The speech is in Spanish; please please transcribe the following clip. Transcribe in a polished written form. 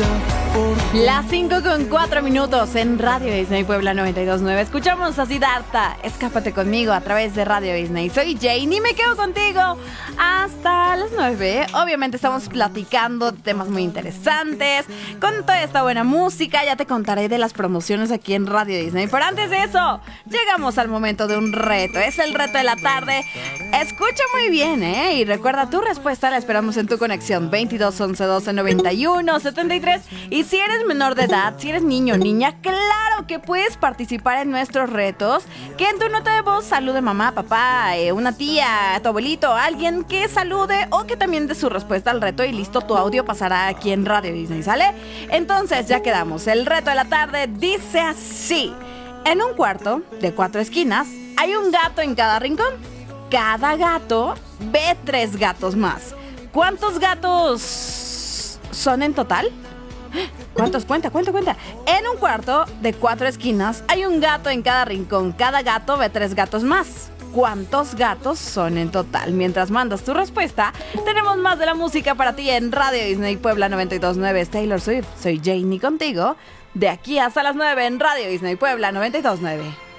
Las 5:04 en Radio Disney Puebla 92.9. Escuchamos a Siddhartha, Escápate conmigo a través de Radio Disney. Soy Jane y me quedo contigo hasta las 9. Obviamente estamos platicando de temas muy interesantes, con toda esta buena música. Ya te contaré de las promociones aquí en Radio Disney. Pero antes de eso, llegamos al momento de un reto. Es el reto de la tarde. Escucha muy bien, y recuerda, tu respuesta la esperamos en tu conexión 22 11 12 91 73. Y si eres menor de edad, si eres niño o niña, claro que puedes participar en nuestros retos. Que en tu nota de voz salude mamá, papá, una tía, tu abuelito, alguien que salude o que también dé su respuesta al reto, y listo, tu audio pasará aquí en Radio Disney, ¿sale? Entonces ya quedamos. El reto de la tarde dice así: en un cuarto de 4 esquinas hay un gato en cada rincón. Cada gato ve 3 gatos más. ¿Cuántos gatos son en total? ¿Cuántos? Cuenta. En un cuarto de 4 esquinas hay un gato en cada rincón. Cada gato ve 3 gatos más. ¿Cuántos gatos son en total? Mientras mandas tu respuesta, tenemos más de la música para ti en Radio Disney Puebla 92.9. Es Taylor Swift. Soy Janie contigo de aquí hasta las 9 en Radio Disney Puebla 92.9.